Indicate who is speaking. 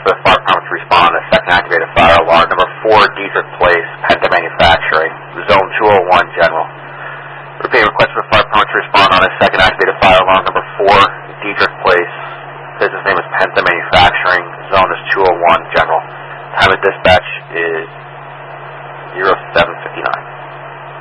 Speaker 1: for the fire department to respond on a second activated fire alarm. Number 4, Diedrich Place, Penta Manufacturing, Zone 201 General. Repeat, request for the fire department to respond on a second activated fire alarm. Number 4, Diedrich Place, business name is Penta Manufacturing, zone is 201 General. Time of dispatch is 07:59.